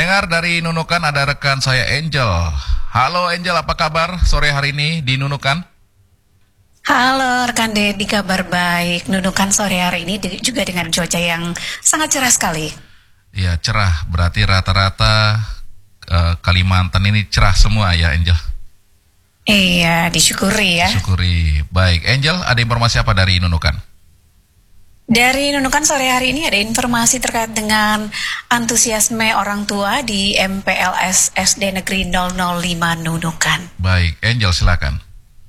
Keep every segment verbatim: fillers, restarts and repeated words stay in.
Pendengar dari Nunukan ada rekan saya Angel. Halo Angel, apa kabar sore hari ini di Nunukan? Halo rekan Dedi, kabar baik. Nunukan sore hari ini juga dengan cuaca yang sangat cerah sekali. Ya cerah, berarti rata-rata uh, Kalimantan ini cerah semua ya Angel? Iya, disyukuri ya. Syukuri. Baik, Angel, ada informasi apa dari Nunukan? Dari Nunukan sore hari ini ada informasi terkait dengan antusiasme orang tua di M P L S S D Negeri nol nol lima Nunukan. Baik, Angel silakan.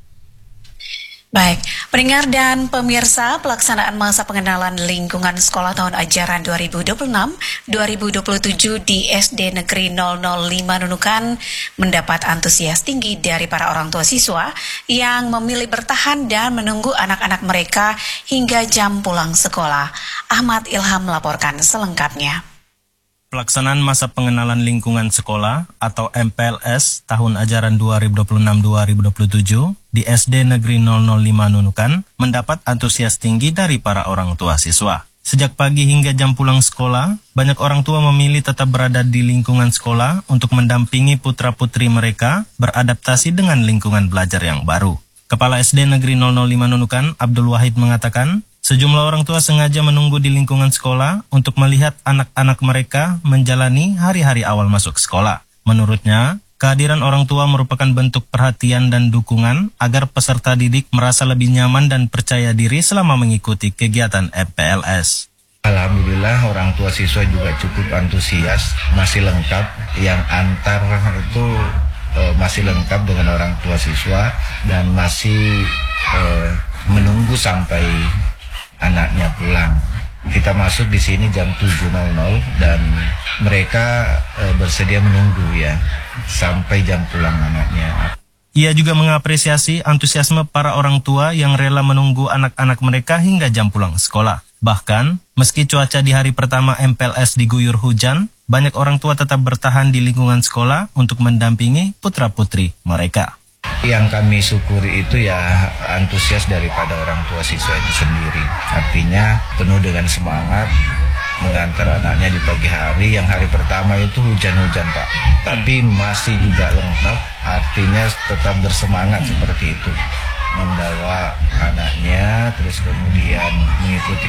Baik, pendengar dan pemirsa, pelaksanaan masa pengenalan lingkungan sekolah tahun ajaran dua ribu dua puluh enam dua ribu dua puluh tujuh di S D Negeri nol nol lima Nunukan mendapat antusias tinggi dari para orang tua siswa yang memilih bertahan dan menunggu anak-anak mereka hingga jam pulang sekolah. Ahmad Ilham melaporkan selengkapnya. Pelaksanaan masa pengenalan lingkungan sekolah atau M P L S tahun ajaran dua ribu dua puluh enam dua ribu dua puluh tujuh di S D Negeri nol nol lima Nunukan mendapat antusias tinggi dari para orang tua siswa. Sejak pagi hingga jam pulang sekolah, banyak orang tua memilih tetap berada di lingkungan sekolah untuk mendampingi putra-putri mereka beradaptasi dengan lingkungan belajar yang baru. Kepala S D Negeri nol nol lima Nunukan, Abdul Wahid mengatakan, sejumlah orang tua sengaja menunggu di lingkungan sekolah untuk melihat anak-anak mereka menjalani hari-hari awal masuk sekolah. Menurutnya, kehadiran orang tua merupakan bentuk perhatian dan dukungan agar peserta didik merasa lebih nyaman dan percaya diri selama mengikuti kegiatan M P L S. Alhamdulillah orang tua siswa juga cukup antusias, masih lengkap. Yang antar itu e, masih lengkap dengan orang tua siswa dan masih e, menunggu sampai anaknya pulang. Kita masuk di sini jam tujuh nol nol dan mereka e, bersedia menunggu ya sampai jam pulang anaknya. Ia juga mengapresiasi antusiasme para orang tua yang rela menunggu anak-anak mereka hingga jam pulang sekolah. Bahkan, meski cuaca di hari pertama M P L S diguyur hujan, banyak orang tua tetap bertahan di lingkungan sekolah untuk mendampingi putra-putri mereka. Yang kami syukuri itu ya antusias daripada orang tua siswa itu sendiri. Artinya penuh dengan semangat mengantar anaknya di pagi hari. Yang hari pertama itu hujan-hujan Pak, tapi masih juga lengkap. Artinya tetap bersemangat seperti itu, membawa anaknya terus kemudian mengikuti